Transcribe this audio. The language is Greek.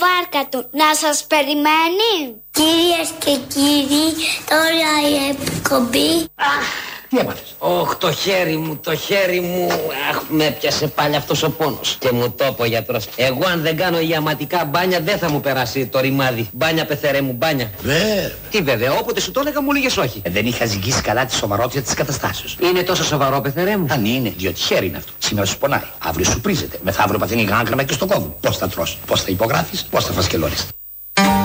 βάρκα του να σας περιμένει. Κυρίες και κύριοι, τώρα η εκπομπή. Τι έμαθες? Ωχ, το χέρι μου. Αχ, με έπιασε πάλι αυτός ο πόνος. Και μου το είπε ο γιατρός. Εγώ αν δεν κάνω ιαματικά μπάνια δεν θα μου περάσει το ρημάδι. Μπάνια, πεθερέ μου, μπάνια. Βέβαια. Τι βέβαια, όποτε σου το έλεγα μου έλεγες όχι. Δεν είχα ζυγίσει καλά τη σοβαρότητα της καταστάσεως. Είναι τόσο σοβαρό, πεθερέ μου? Αν είναι, διότι χέρι είναι αυτό. Σήμερα σου πονάει. Αύριο σου πρίζεται. Μεθαύριο παθαίνει γάγκρανα και στο κόβουν. Πώς θα τρως, πώς θα υπογράφεις, πώς θα φασκελώνεις.